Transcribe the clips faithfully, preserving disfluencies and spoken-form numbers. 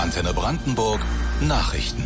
Antenne Brandenburg Nachrichten.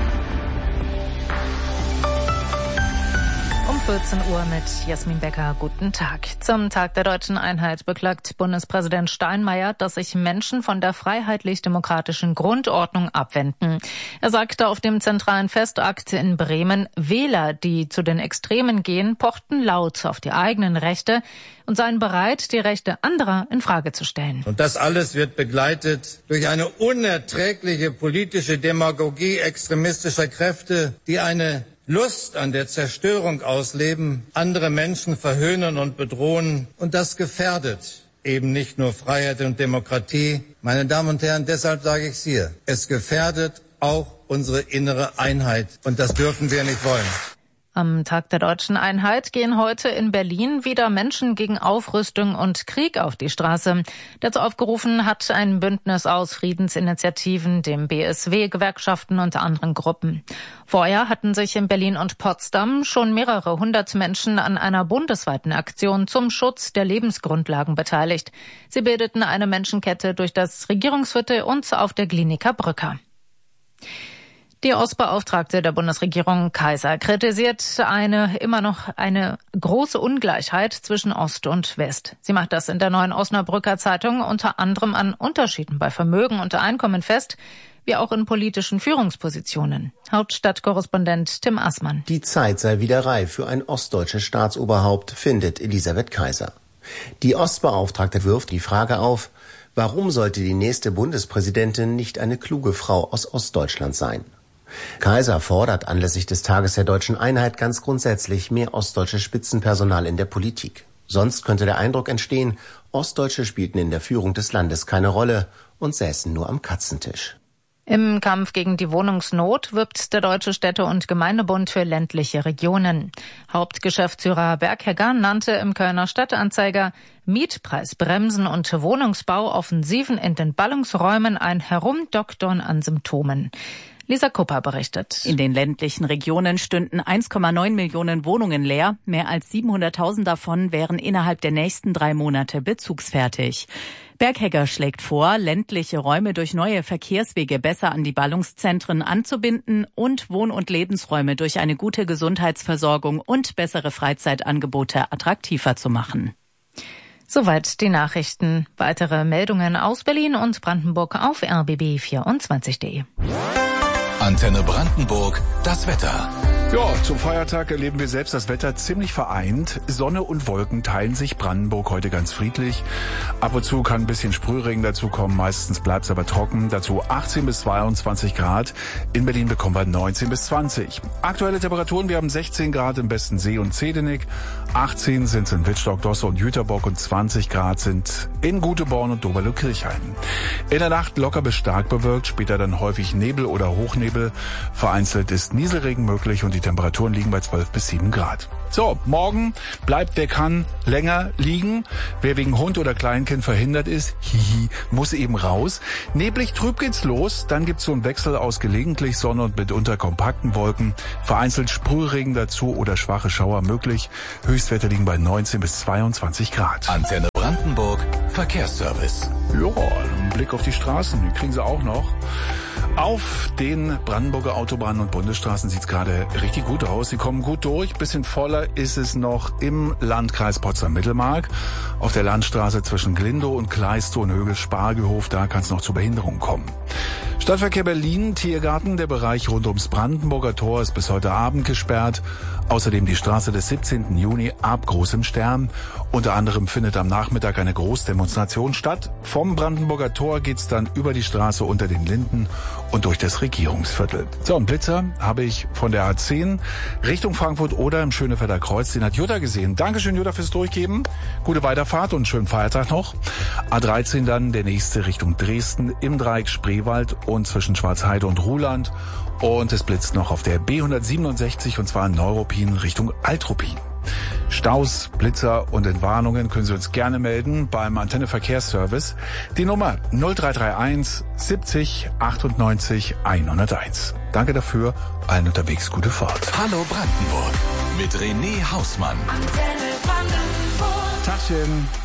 Um vierzehn Uhr mit Jasmin Becker. Guten Tag. Zum Tag der Deutschen Einheit beklagt Bundespräsident Steinmeier, dass sich Menschen von der freiheitlich-demokratischen Grundordnung abwenden. Er sagte auf dem zentralen Festakt in Bremen, Wähler, die zu den Extremen gehen, pochten laut auf die eigenen Rechte und seien bereit, die Rechte anderer in Frage zu stellen. Und das alles wird begleitet durch eine unerträgliche politische Demagogie extremistischer Kräfte, die eine Lust an der Zerstörung ausleben, andere Menschen verhöhnen und bedrohen. Und das gefährdet eben nicht nur Freiheit und Demokratie. Meine Damen und Herren, deshalb sage ich es hier. Es gefährdet auch unsere innere Einheit. Und das dürfen wir nicht wollen. Am Tag der Deutschen Einheit gehen heute in Berlin wieder Menschen gegen Aufrüstung und Krieg auf die Straße. Dazu aufgerufen hat ein Bündnis aus Friedensinitiativen, dem B S W, Gewerkschaften und anderen Gruppen. Vorher hatten sich in Berlin und Potsdam schon mehrere hundert Menschen an einer bundesweiten Aktion zum Schutz der Lebensgrundlagen beteiligt. Sie bildeten eine Menschenkette durch das Regierungsviertel und auf der Glienicke Brücke. Die Ostbeauftragte der Bundesregierung Kaiser kritisiert eine immer noch eine große Ungleichheit zwischen Ost und West. Sie macht das in der Neuen Osnabrücker Zeitung unter anderem an Unterschieden bei Vermögen und Einkommen fest, wie auch in politischen Führungspositionen. Hauptstadtkorrespondent Tim Assmann. Die Zeit sei wieder reif für ein ostdeutsches Staatsoberhaupt, findet Elisabeth Kaiser. Die Ostbeauftragte wirft die Frage auf, warum sollte die nächste Bundespräsidentin nicht eine kluge Frau aus Ostdeutschland sein? Kaiser fordert anlässlich des Tages der Deutschen Einheit ganz grundsätzlich mehr ostdeutsches Spitzenpersonal in der Politik. Sonst könnte der Eindruck entstehen, Ostdeutsche spielten in der Führung des Landes keine Rolle und säßen nur am Katzentisch. Im Kampf gegen die Wohnungsnot wirbt der Deutsche Städte- und Gemeindebund für ländliche Regionen. Hauptgeschäftsführer Berghegger nannte im Kölner Stadtanzeiger Mietpreisbremsen und Wohnungsbauoffensiven in den Ballungsräumen ein Herumdoktern an Symptomen. Lisa Kupper berichtet. In den ländlichen Regionen stünden eins Komma neun Millionen Wohnungen leer. Mehr als siebenhunderttausend davon wären innerhalb der nächsten drei Monate bezugsfertig. Berghegger schlägt vor, ländliche Räume durch neue Verkehrswege besser an die Ballungszentren anzubinden und Wohn- und Lebensräume durch eine gute Gesundheitsversorgung und bessere Freizeitangebote attraktiver zu machen. Soweit die Nachrichten. Weitere Meldungen aus Berlin und Brandenburg auf r b b vierundzwanzig punkt de. Antenne Brandenburg, das Wetter. Ja, zum Feiertag erleben wir selbst das Wetter ziemlich vereint. Sonne und Wolken teilen sich. Brandenburg heute ganz friedlich. Ab und zu kann ein bisschen Sprühregen dazukommen. Meistens bleibt es aber trocken. Dazu achtzehn bis zweiundzwanzig Grad. In Berlin bekommen wir neunzehn bis zwanzig. Aktuelle Temperaturen, wir haben sechzehn Grad im besten See und Zedenik. achtzehn sind es in Wittstock, Dosse und Jüterbock und zwanzig Grad sind in Guteborn und Doberlo-Kirchheim. In der Nacht locker bis stark bewölkt, später dann häufig Nebel oder Hochnebel. Vereinzelt ist Nieselregen möglich und die Temperaturen liegen bei zwölf bis sieben Grad. So, morgen bleibt, wer kann, länger liegen. Wer wegen Hund oder Kleinkind verhindert ist, hihi, muss eben raus. Neblig trüb geht's los. Dann gibt's so einen Wechsel aus gelegentlich Sonne und mitunter kompakten Wolken. Vereinzelt Sprühregen dazu oder schwache Schauer möglich. Höchstwerte liegen bei neunzehn bis zweiundzwanzig Grad. Antenne Brandenburg, Verkehrsservice. Ja, ein Blick auf die Straßen, die kriegen sie auch noch. Auf den Brandenburger Autobahnen und Bundesstraßen sieht's gerade richtig gut aus. Sie kommen gut durch. Bisschen voller ist es noch im Landkreis Potsdam-Mittelmark. Auf der Landstraße zwischen Glindow und Kleistow und Högel-Spargelhof, da kann es noch zu Behinderungen kommen. Stadtverkehr Berlin, Tiergarten, der Bereich rund ums Brandenburger Tor ist bis heute Abend gesperrt. Außerdem die Straße des siebzehnten Juni ab Großem Stern. Unter anderem findet am Nachmittag eine Großdemonstration statt. Vom Brandenburger Tor geht's dann über die Straße unter den Linden und durch das Regierungsviertel. So, ein Blitzer habe ich von der A zehn Richtung Frankfurt oder im Schönefelder Kreuz. Den hat Jutta gesehen. Dankeschön, Jutta, fürs Durchgeben. Gute Weiterfahrt und schönen Feiertag noch. A dreizehn dann der nächste Richtung Dresden im Dreieck Spreewald und zwischen Schwarzheide und Ruhland. Und es blitzt noch auf der B hundertsiebenundsechzig und zwar in Neuruppin Richtung Altruppin. Staus, Blitzer und Entwarnungen können Sie uns gerne melden beim Antenne Verkehrsservice. Die Nummer null drei drei eins siebzig achtundneunzig hunderteins. Danke dafür, allen unterwegs gute Fahrt. Hallo Brandenburg mit René Hausmann. Antenne Brandenburg. Tachchen.